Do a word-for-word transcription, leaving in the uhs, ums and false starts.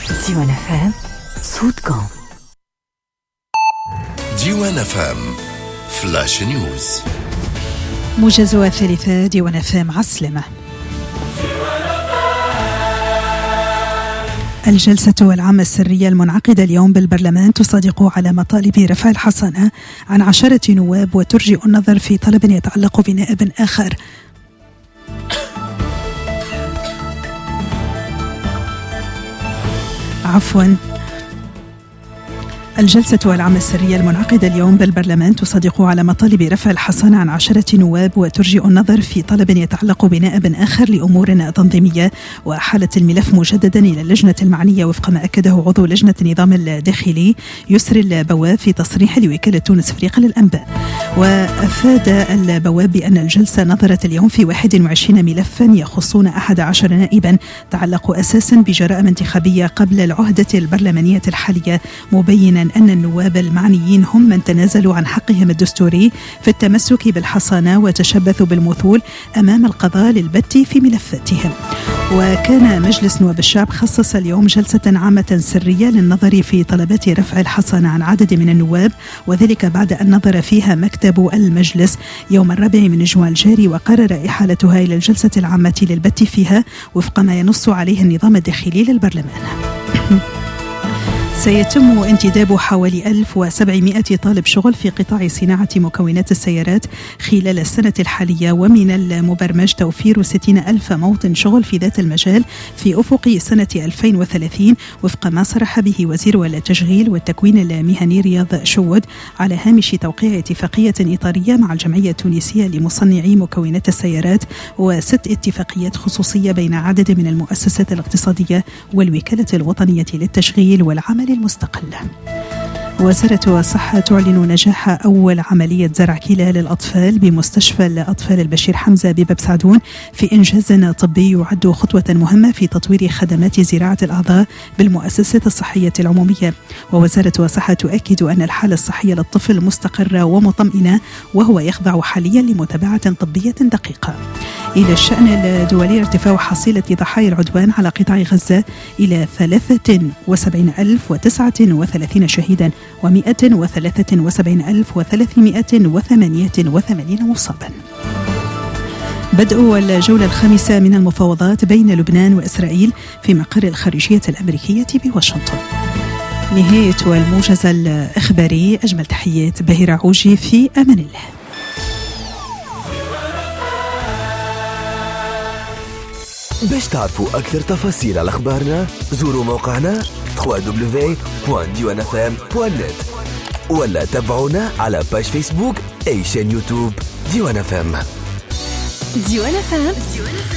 ديوان اف ام صوتكم. ديوان اف ام فلاش نيوز. موجز الثالثة ديوان اف ام عسلمة. الجلسة العامة السرية المنعقدة اليوم بالبرلمان تصادق على مطالب رفع الحصانة عن عشرة نواب وترجئ النظر في طلب يتعلق بنائب آخر. عفواً الجلسة العامة السرية المنعقدة اليوم بالبرلمان تصادق على مطالب رفع الحصانة عن عشرة نواب وترجئ النظر في طلب يتعلق بنائب آخر لأمور تنظيمية، وأحالت الملف مجددا إلى اللجنة المعنية وفق ما أكده عضو لجنة النظام الداخلي يسري البواب في تصريح لوكالة تونس أفريقيا للأنباء. وأفاد البواب بأن الجلسة نظرت اليوم في واحد وعشرين ملفا يخصون أحد عشر نائبا تعلق أساسا بجرائم انتخابية قبل العهدة البرلمانية الحالية، مبينا أن النواب المعنيين هم من تنازلوا عن حقهم الدستوري في التمسك بالحصانة وتشبثوا بالمثول أمام القضاء للبت في ملفاتهم. وكان مجلس نواب الشعب خصص اليوم جلسة عامة سرية للنظر في طلبات رفع الحصانة عن عدد من النواب، وذلك بعد أن نظر فيها مكتب المجلس يوم الرابع من جوان الجاري، وقرر إحالتها إلى الجلسة العامة للبت فيها وفق ما ينص عليه النظام الداخلي للبرلمان. سيتم انتداب حوالي ألف وسبعمائة طالب شغل في قطاع صناعة مكونات السيارات خلال السنة الحالية، ومن المبرمج توفير ستين ألف موطن شغل في ذات المجال في أفق سنة ألفين وثلاثين وفق ما صرح به وزير التشغيل والتكوين المهني رياض شود على هامش توقيع اتفاقية إطارية مع الجمعية التونسية لمصنعي مكونات السيارات وست اتفاقيات خصوصية بين عدد من المؤسسات الاقتصادية والوكالة الوطنية للتشغيل والعمل المستقل. وزارة الصحة تعلن نجاح أول عملية زرع كلى للأطفال بمستشفى الأطفال البشير حمزة بباب سعدون في إنجاز طبي يعد خطوة مهمة في تطوير خدمات زراعة الأعضاء بالمؤسسات الصحية العمومية. ووزارة الصحة تؤكد أن الحالة الصحية للطفل مستقرة ومطمئنة، وهو يخضع حاليا لمتابعة طبية دقيقة. إلى الشأن الدولي، ارتفاع حصيلة ضحايا العدوان على قطاع غزة إلى ثلاثة وسبعين ألف وتسعة وثلاثين شهيدا ومئة وثلاثة وسبعين ألف وثلاثمائة وثمانية وثمانين مصابا. بدء الجولة الخامسة من المفاوضات بين لبنان وإسرائيل في مقر الخارجية الأمريكية بواشنطن. نهاية الموجز الإخباري، أجمل تحيات بهيرة عوجي، في أمان الله. باش تعرفوا أكثر تفاصيل على أخبارنا زوروا موقعنا دبليو دبليو دبليو دوت ديوان اف ام دوت نت ولا تابعونا على باج فيسبوك أي شان يوتيوب ديوان اف ام. ديوان اف ام